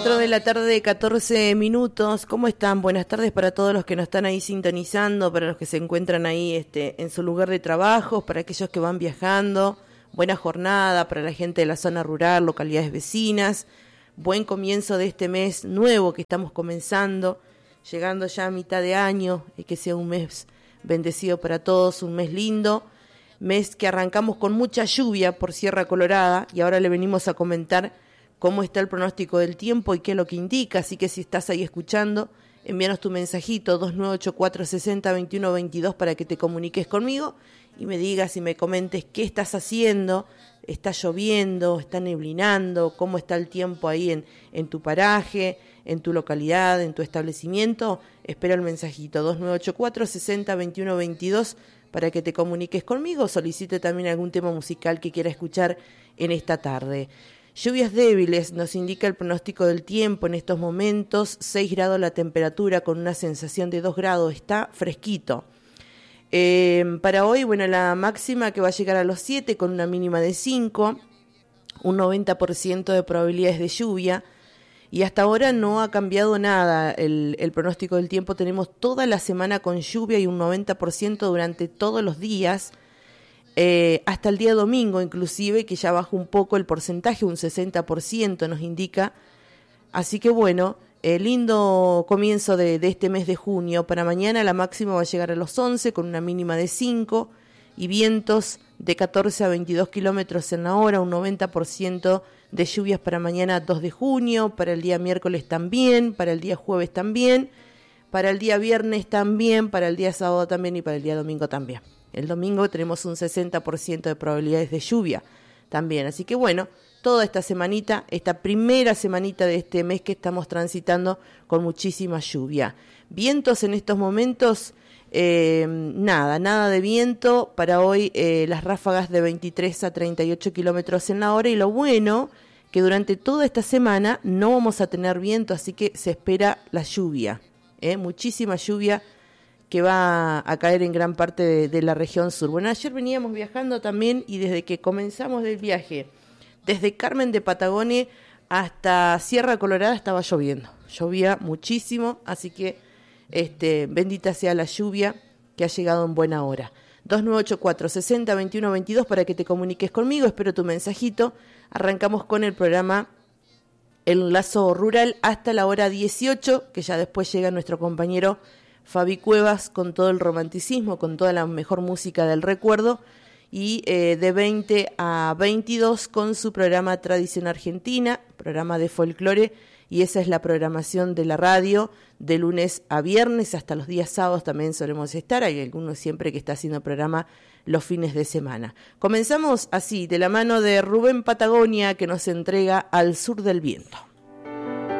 4 de la tarde, 14 minutos. ¿Cómo están? Buenas tardes para todos los que nos están ahí sintonizando, para los que se encuentran ahí en su lugar de trabajo, para aquellos que van viajando. Buena jornada para la gente de la zona rural, localidades vecinas. Buen comienzo de este mes nuevo que estamos comenzando, llegando ya a mitad de año, y que sea un mes bendecido para todos, un mes lindo. Mes que arrancamos con mucha lluvia por Sierra Colorada y ahora le venimos a comentar cómo está el pronóstico del tiempo y qué es lo que indica. Así que si estás ahí escuchando, envíanos tu mensajito 2984-60-2122 para que te comuniques conmigo y me digas y me comentes qué estás haciendo. ¿Está lloviendo? ¿Está neblinando? ¿Cómo está el tiempo ahí en tu paraje, en tu localidad, en tu establecimiento? Espero el mensajito 2984-60-2122 para que te comuniques conmigo. Solicite también algún tema musical que quiera escuchar en esta tarde. Lluvias débiles nos indica el pronóstico del tiempo en estos momentos. 6 grados la temperatura con una sensación de 2 grados. Está fresquito. Para hoy, bueno, la máxima que va a llegar a los 7 con una mínima de 5. Un 90% de probabilidades de lluvia. Y hasta ahora no ha cambiado nada el pronóstico del tiempo. Tenemos toda la semana con lluvia y un 90% durante todos los días. Hasta el día domingo inclusive, que ya bajó un poco el porcentaje, un 60% nos indica. Así que bueno, lindo comienzo de este mes de junio. Para mañana la máxima va a llegar a los 11 con una mínima de 5 y vientos de 14 a 22 kilómetros en la hora, un 90% de lluvias para mañana 2 de junio, para el día miércoles también, para el día jueves también, para el día viernes también, para el día sábado también y para el día domingo también. El domingo tenemos un 60% de probabilidades de lluvia también. Así que bueno, toda esta semanita, esta primera semanita de este mes que estamos transitando con muchísima lluvia. Vientos en estos momentos, nada de viento. Para hoy las ráfagas de 23 a 38 kilómetros en la hora. Y lo bueno, que durante toda esta semana no vamos a tener viento, así que se espera la lluvia. Muchísima lluvia que va a caer en gran parte de la región sur. Bueno, ayer veníamos viajando también y desde que comenzamos el viaje, desde Carmen de Patagones hasta Sierra Colorada estaba lloviendo. Llovía muchísimo, así que bendita sea la lluvia que ha llegado en buena hora. 2984-60-2122 para que te comuniques conmigo. Espero tu mensajito. Arrancamos con el programa El Enlazo Rural hasta la hora 18, que ya después llega nuestro compañero Fabi Cuevas con todo el romanticismo, con toda la mejor música del recuerdo, y de 20 a 22 con su programa Tradición Argentina, programa de folclore, y esa es la programación de la radio de lunes a viernes. Hasta los días sábados también solemos estar, hay algunos siempre que está haciendo programa los fines de semana. Comenzamos así, de la mano de Rubén Patagonia, que nos entrega Al Sur del Viento.